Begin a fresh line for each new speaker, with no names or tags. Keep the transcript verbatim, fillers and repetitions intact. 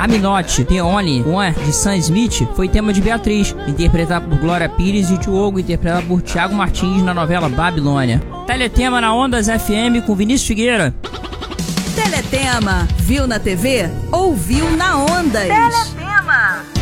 I'm Not The Only One, de Sam Smith, foi tema de Beatriz, interpretada por Glória Pires, e Diogo, interpretado por Thiago Martins na novela Babilônia. Teletema na Ondas F M com Vinícius Figueira.
Teletema, viu na T V? Ouviu na Ondas. Tele